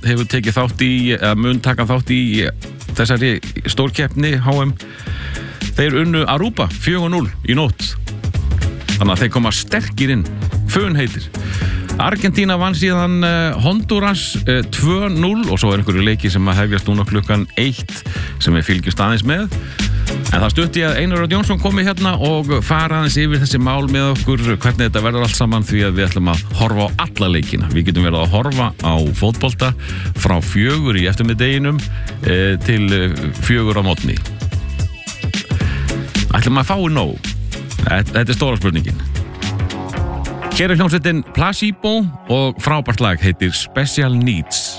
hefur tekið þátt í, mun taka þátt í þessari stórkeppni HM. Þeir unnu Aruba 4-0 í nótt. Þannig að þeir koma sterkir inn, funheitir. Argentína vann síðan Honduras 2-0 og svo einhverju leiki sem að hefjast núna klukkan 1 sem við fylgjumst aðeins með. En það stutti að Einar Örn Jónsson komi hérna og fara aðeins yfir þessi mál með okkur, hvernig þetta verður allt saman, því að við ætlum að horfa á alla leikina. Við getum verið að horfa á fótbolta frá 4 í eftirmiddeginum til 4 á morgni. Ætlum að fái nóg? Þetta er stóra spurningin. Hér er hljómsveitin Placebo og frábært lag heitir Special Needs.